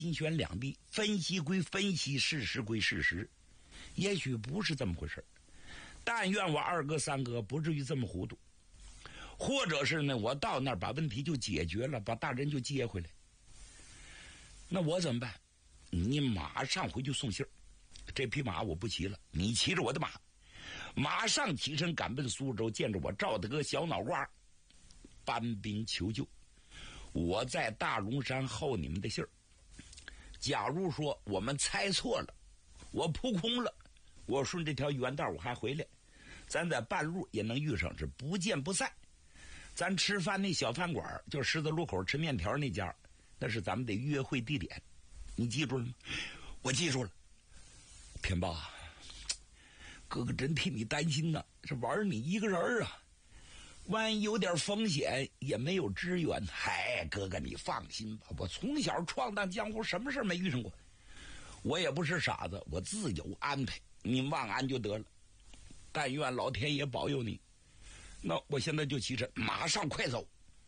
金选两地，分析归分析，事实归事实，也许不是这么回事。但愿我二哥三哥不至于这么糊涂，或者是呢，我到那儿把问题就解决了，把大人就接回来。那我怎么办？你马上回去送信儿，这匹马我不骑了，你骑着我的马，马上起身赶奔苏州，见着我赵德小脑瓜，搬兵求救。我在大龙山候你们的信儿。假如说我们猜错了，我扑空了，我顺这条原道我还回来，咱在半路也能遇上，是不见不散。咱吃饭那小饭馆，就十字路口吃面条那家，那是咱们的约会地点，你记住了吗？我记住了。天霸，哥哥真替你担心呐，这玩你一个人啊，万一有点风险也没有支援。嗨，哥哥你放心吧，我从小闯荡江湖，什么事没遇上过，我也不是傻子，我自有安排，你忘安就得了。但愿老天爷保佑你。那我现在就启程，马上快走。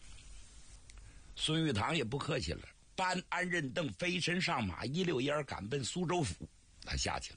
孙玉堂也不客气了，搬鞍认镫，飞身上马，一溜烟赶奔苏州府。他下去了。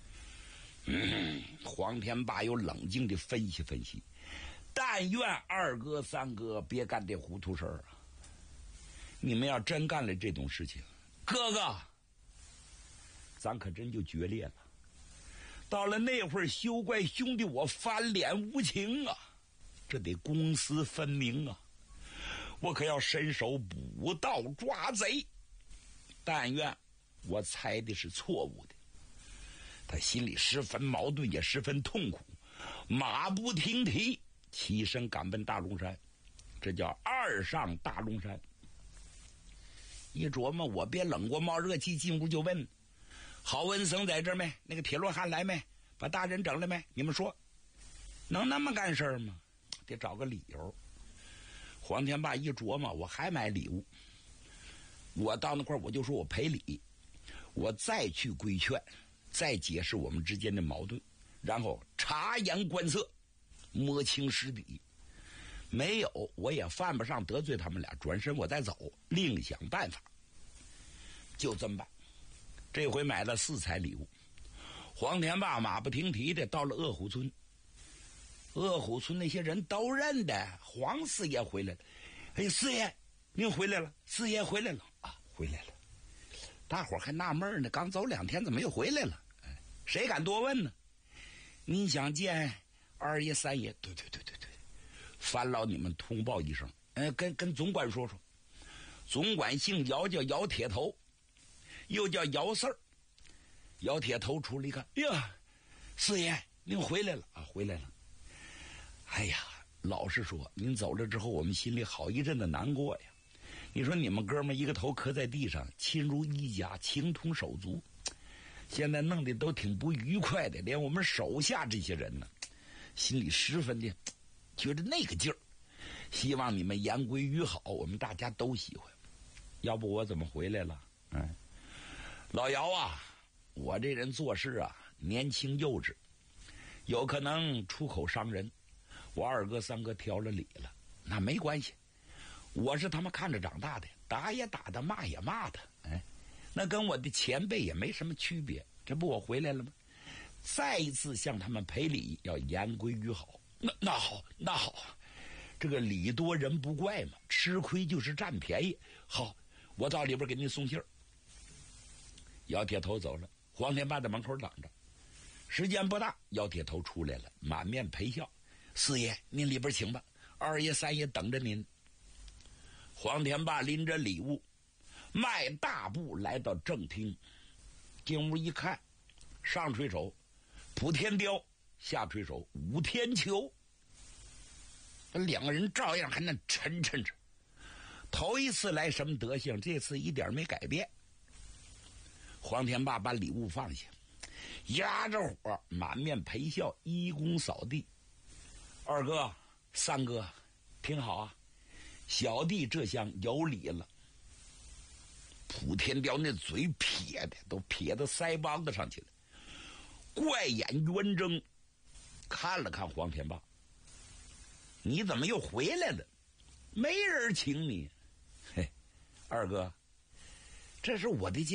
黄天霸又冷静地分析分析，但愿二哥三哥别干这糊涂事儿啊！你们要真干了这种事情，哥哥，咱可真就决裂了。到了那会儿，休怪兄弟我翻脸无情啊！这得公私分明啊！我可要伸手捕盗抓贼。但愿我猜的是错误的。他心里十分矛盾，也十分痛苦，马不停蹄起身赶奔大龙山。这叫二上大龙山。一琢磨，我别冷过冒热气，进屋就问：郝文僧在这儿没？那个铁罗汉来没？把大人整了没？你们说，能那么干事吗？得找个理由。黄天霸一琢磨，我还买礼物，我到那块儿我就说我赔礼，我再去规劝，再解释我们之间的矛盾，然后察言观色，摸清实底。没有，我也犯不上得罪他们俩，转身我再走，另想办法。就这么办。这回买了4彩礼物。黄天霸马不停蹄的到了鄂虎村。鄂虎村那些人都认得，黄四爷回来了。哎，四爷您回来了，四爷回来了啊，回来了。大伙儿还纳闷呢，刚走2天怎么又回来了？谁敢多问呢？你想见二爷三爷？对，烦劳你们通报一声，跟总管说说。总管姓姚，叫姚铁头，又叫姚四儿。姚铁头出来一看，呀，四爷您回来了啊，回来了。哎呀，老实说，您走了之后，我们心里好一阵的难过呀。你说你们哥们一个头磕在地上，亲如一家，情同手足，现在弄得都挺不愉快的，连我们手下这些人呢，心里十分的觉得那个劲儿。希望你们言归于好，我们大家都喜欢。要不我怎么回来了？老姚啊，我这人做事啊，年轻幼稚，有可能出口伤人。我二哥三哥挑了理了，那没关系，我是他们看着长大的，打也打他，骂也骂他，那跟我的前辈也没什么区别。这不我回来了吗？再一次向他们赔礼，要言归于好。那好，这个礼多人不怪嘛，吃亏就是占便宜。好，我到里边给您送信儿。姚铁头走了，黄天霸在门口等着。时间不大，姚铁头出来了，满面陪笑。四爷您里边请吧，二爷三爷等着您。黄天霸拎着礼物迈大步来到正厅，进屋一看，上垂手普天雕，下垂手武天球。两个人照样还能沉着，头一次来什么德行，这次一点没改变。黄天霸把礼物放下，压着火满面陪笑，一躬扫地。二哥三哥挺好啊，小弟这厢有礼了。普天雕那嘴撇的都撇到腮帮子上去了，怪眼圆睁看了看黄天霸，你怎么又回来了？没人请你。嘿，二哥， 这是我的